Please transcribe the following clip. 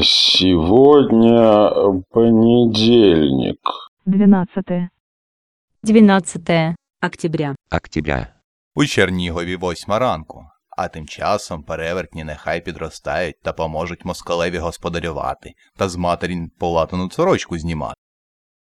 Сегодня понедельник. 12 октября. У Чернігові 8 ранку, а тим часом перевертні нехай підростають та поможуть москалеві господарювати та з матері полатану сорочку знімати.